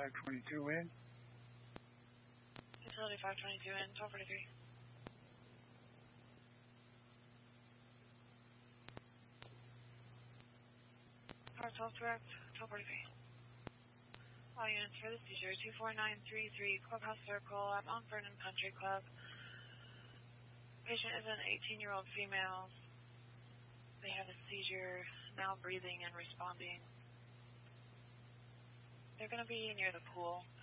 522 in. Facility 522 in, 1243. Power 12 direct, 1243. All units for the seizure, 24933 Clubhouse Circle at Mount Vernon Country Club. Patient is an 18-year-old female. They have a seizure, now breathing and responding. They're going to be near the pool.